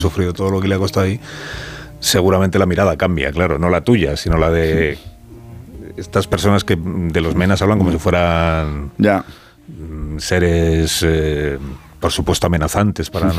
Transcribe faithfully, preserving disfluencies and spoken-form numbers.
sufrido todo lo que le ha costado ahí, seguramente la mirada cambia, claro, no la tuya, sino la de estas personas que de los menas hablan como si fueran ya. seres, eh, por supuesto, amenazantes para nosotros.